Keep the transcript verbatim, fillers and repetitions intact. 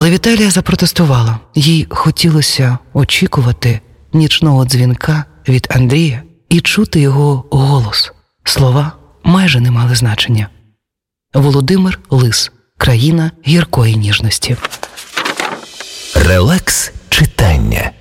Але Віталія запротестувала. Їй хотілося очікувати нічного дзвінка від Андрія і чути його голос. Слова майже не мали значення. Володимир Лис. Країна гіркої ніжності. Релакс читання.